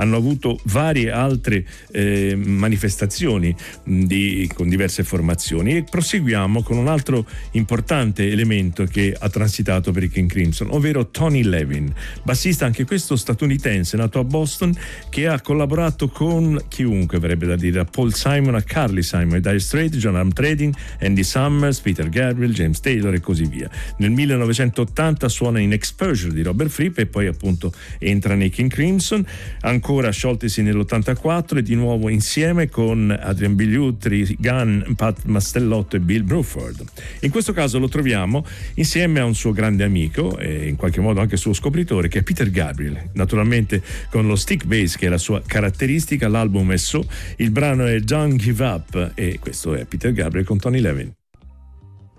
hanno avuto varie altre manifestazioni con diverse formazioni, e proseguiamo con un altro importante elemento che ha transitato per i King Crimson, ovvero Tony Levin, bassista anche questo statunitense nato a Boston, che ha collaborato con chiunque, verrebbe da dire, da Paul Simon a Carly Simon, Dire Straits, John Armstrong, Andy Summers, Peter Gabriel, James Taylor e così via. Nel 1980 suona in Exposure di Robert Fripp e poi appunto entra nei King Crimson, ancora scioltisi nell'84 e di nuovo insieme con Adrian Biliutri, Gunn, Pat Mastellotto e Bill Bruford. In questo caso lo troviamo insieme a un suo grande amico e in qualche modo anche suo scopritore, che è Peter Gabriel, naturalmente con lo stick bass che è la sua caratteristica. L'album è il brano è Don't Give Up e questo è Peter Gabriel con Tony Levin.